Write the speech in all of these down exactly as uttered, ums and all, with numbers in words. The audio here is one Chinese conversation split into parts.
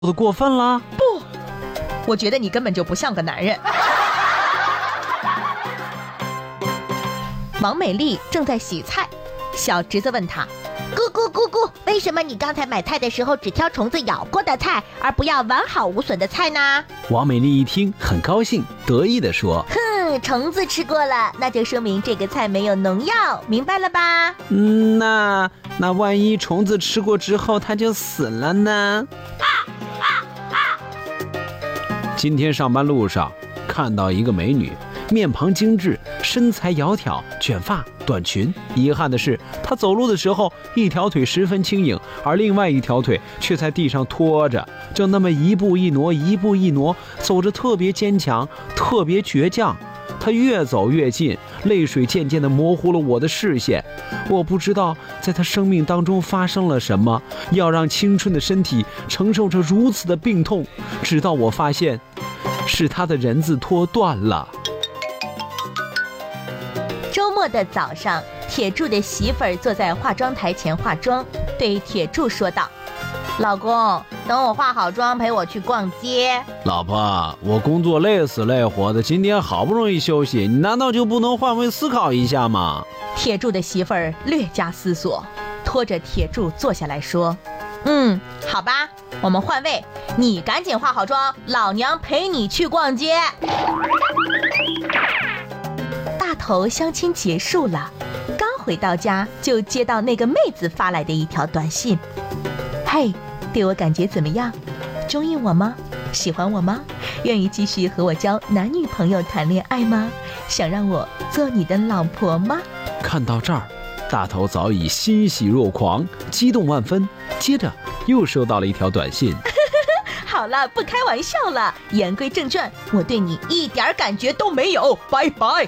的过分了？ 不，我觉得你根本就不像个男人。王美丽正在洗菜，小侄子问她： 姑姑姑姑，为什么你刚才买菜的时候只挑虫子咬过的菜，而不要完好无损的菜呢？ 王美丽一听很高兴，得意地说： 哼，虫子吃过了，那就说明这个菜没有农药，明白了吧？ 嗯，那那万一虫子吃过之后它就死了呢？啊啊啊！今天上班路上看到一个美女，面庞精致，身材窈窕，卷发短裙。遗憾的是，她走路的时候一条腿十分轻盈，而另外一条腿却在地上拖着，就那么一步一挪一步一挪，走着特别坚强，特别倔强。她越走越近，泪水渐渐地模糊了我的视线。我不知道在她生命当中发生了什么，要让青春的身体承受着如此的病痛，直到我发现是她的人字拖断了。 周末的早上，铁柱的媳妇儿坐在化妆台前化妆，对铁柱说道： 老公，等我化好妆陪我去逛街。 老婆，我工作累死累活的，今天好不容易休息，你难道就不能换位思考一下吗？ 铁柱的媳妇儿略加思索，拖着铁柱坐下来说：嗯，好吧，我们换位，你赶紧化好妆，老娘陪你去逛街。大头相亲结束了，刚回到家就接到那个妹子发来的一条短信：嘿，对我感觉怎么样？中意我吗？喜欢我吗？愿意继续和我交男女朋友谈恋爱吗？想让我做你的老婆吗？ 看到这儿，大头早已欣喜若狂，激动万分。接着又收到了一条短信： 好了，不开玩笑了，言归正传，我对你一点感觉都没有，拜拜。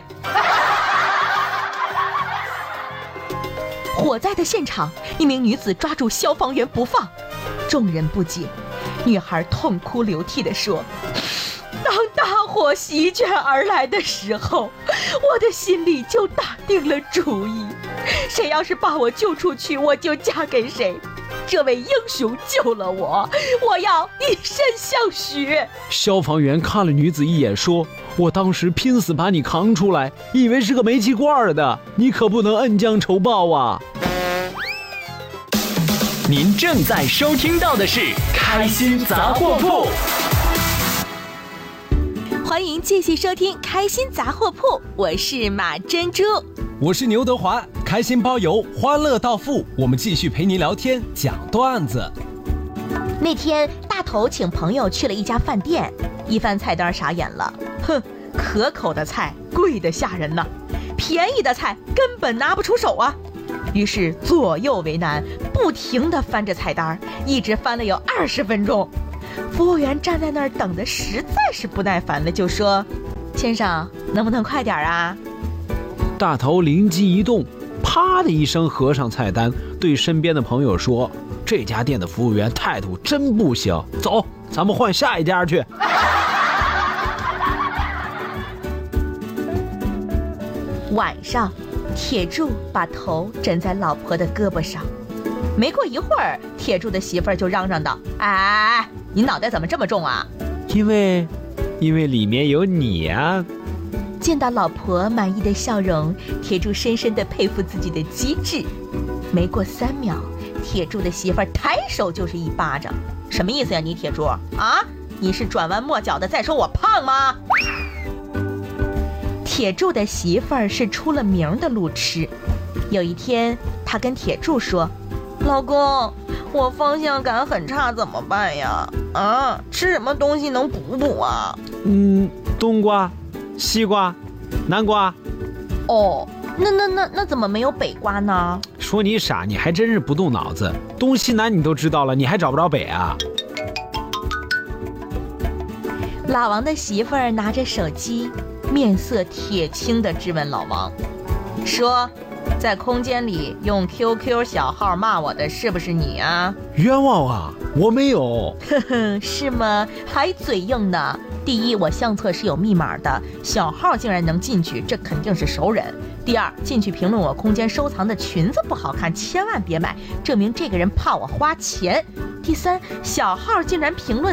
火灾的现场，一名女子抓住消防员不放，众人不解，女孩痛哭流涕地说：当大火席卷而来的时候，我的心里就打定了主意，谁要是把我救出去，我就嫁给谁。这位英雄救了我，我要以身相许。 消防员看了女子一眼，说：我当时拼死把你扛出来，以为是个煤气罐的，你可不能恩将仇报啊。 您正在收听到的是开心杂货铺， 欢迎继续收听开心杂货铺，我是马珍珠， 我是牛德华。开心包邮，欢乐到付，我们继续陪您聊天讲段子。 那天大头请朋友去了一家饭店，一翻菜单傻眼了，哼，可口的菜贵得吓人呢，便宜的菜根本拿不出手啊。于是左右为难，不停地翻着菜单，一直翻了有二十分钟。服务员站在那儿等得实在是不耐烦了，就说：先生，能不能快点啊？ 大头灵机一动，啪的一声合上菜单，对身边的朋友说：这家店的服务员态度真不行，走，咱们换下一家去。 晚上，铁柱把头枕在老婆的胳膊上，没过一会儿，铁柱的媳妇儿就嚷嚷道：哎，你脑袋怎么这么重啊？ 因为因为里面有你啊。 见到老婆满意的笑容，铁柱深深地佩服自己的机智。没过三秒，铁柱的媳妇儿抬手就是一巴掌。什么意思呀，你铁柱啊？你是转弯抹角的在说我胖吗？铁柱的媳妇儿是出了名的路痴。有一天，她跟铁柱说：老公，我方向感很差，怎么办呀？啊，吃什么东西能补补啊？ 嗯，冬瓜、西瓜、南瓜。 哦，那那那那怎么没有北瓜呢？ 说你傻，你还真是不动脑子，东西南你都知道了，你还找不着北啊？ 老王的媳妇儿拿着手机，面色铁青地质问老王，说：在空间里用 Q Q 小号骂我的是不是你啊？ 冤枉啊！ 我没有。 呵呵，是吗？还嘴硬呢。第一，我相册是有密码的，小号竟然能进去，这肯定是熟人。第二，进去评论我空间收藏的裙子不好看，千万别买，证明这个人怕我花钱。第三，小号竟然评论